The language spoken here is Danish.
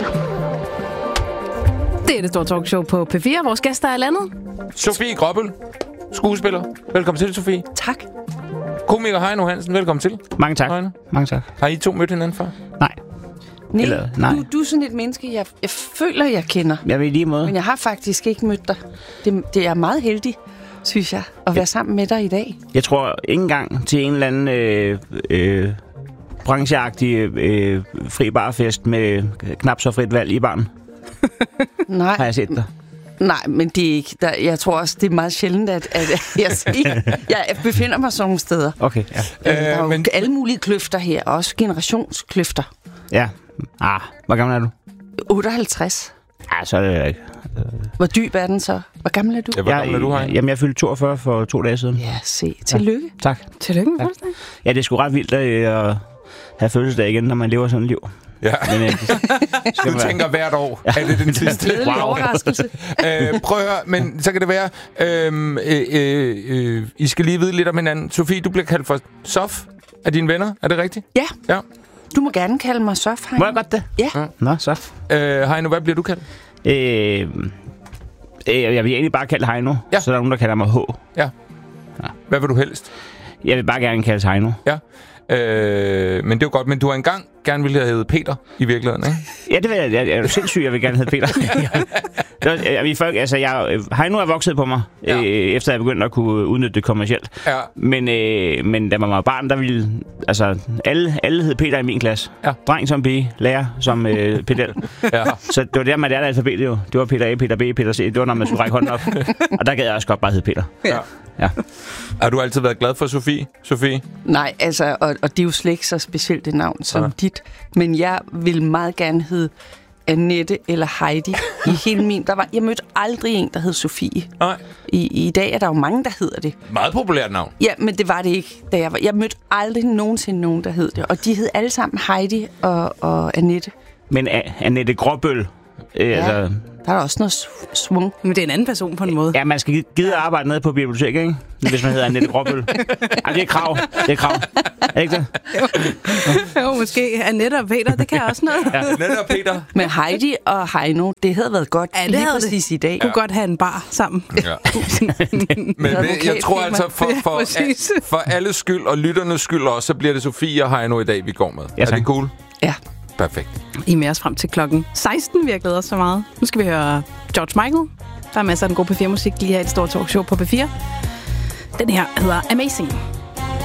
Det er det store talkshow på P4. Vores gæster er landet. Sofie Gråbøl, skuespiller. Velkommen til, Sofie. Tak. Komiker Heino Hansen, velkommen til. Mange tak. Heino. Mange tak. Har I to mødt hinanden før? Nej. Nej. Du er sådan et menneske, jeg føler, jeg kender. Jeg vil i lige måde. Men jeg har faktisk ikke mødt dig. Det er meget heldigt, synes jeg, at være sammen med dig i dag. Jeg tror ikke engang til en eller anden brancheagtig fri barfest med knap så frit valg i barn. Nej. Har jeg set dig? Nej, men det er ikke. Jeg tror også, det er meget sjældent, at jeg befinder mig sådan nogle steder. Okay, ja. Der er jo alle mulige kløfter her, også generationskløfter. Ja. Hvor gammel er du? 58. Ja, så er det ikke. Hvor dyb er den så? Hvor gammel er du? Ja, hvor gammel er du, Heino? Jamen, jeg fyldte 42 for 2 dage siden. Ja, se. Tillykke. Ja. Tak. Tillykke med fødselsdag. Ja, det er sgu ret vildt at have fødselsdag igen, når man lever sådan et liv. Ja. Men, du tænker hvert år, er det den sidste? Glædelig overraskelse. Prøv at høre, men så kan det være, I skal lige vide lidt om hinanden. Sofie, du bliver kaldt for Sof af dine venner, er det rigtigt? Ja. Ja. Du må gerne kalde mig Sof, Heino. må jeg godt det? Ja. Nå, Sof. Heino, hvad bliver du kaldt? Jeg vil egentlig bare kalde Heino, Ja. så der er nogen, der kalder mig H. Ja. Hvad vil du helst? Jeg vil bare gerne kaldes Heino. Ja. Men det er jo godt, men du har engang gerne ville have heddet Peter i virkeligheden, ikke? Ja, det vil jeg. Jeg er jo sindssyg, jeg vil gerne hedde Peter. Heino er vokset på mig, efter jeg begyndte at kunne udnytte det kommercielt. Ja. Men da man var barn, der ville... Altså, alle hed Peter i min klasse. Ja. Dreng som pige, lærer som pedel. Ja. Så det var der, man lærte alfabetet jo. Det var Peter A, Peter B, Peter C. Det var, når man skulle række hånden op. Og der gad jeg også godt bare hedde Peter. Ja. Har du altid været glad for Sofie? Nej, altså, og det er jo slet ikke så specielt et navn som dit. Men jeg vil meget gerne hedde Annette eller Heidi i hele min... Jeg mødte aldrig en, der hed Sofie. Nej. I dag er der jo mange, der hedder det. Meget populært navn. Ja, men det var det ikke, da jeg var... Jeg mødte aldrig nogensinde nogen, der hed det. Og de hed alle sammen Heidi og Annette. Men Annette Gråbøl... Der er også noget svung. Men det er en anden person på en måde. Ja, man skal gide at arbejde nede på biblioteket, ikke? Hvis man hedder Annette Gråbøl. Ja, det er krav. Er det ikke det? Jo, måske Annette og Peter, det kan også noget. Ja, Annette og Peter. Men Heidi og Heino, det havde været godt lige præcis i dag. Kunne godt have en bar sammen. Ja. Men jeg tror altså, for alles skyld og lytternes skyld også, så bliver det Sofie og Heino i dag, vi går med. Ja, er det cool? Ja. Perfekt. I er med os frem til klokken 16. Vi har glædet os så meget. Nu skal vi høre George Michael. Der er masser af den gode P4-musik lige her i et stort talkshow på P4. Den her hedder Amazing.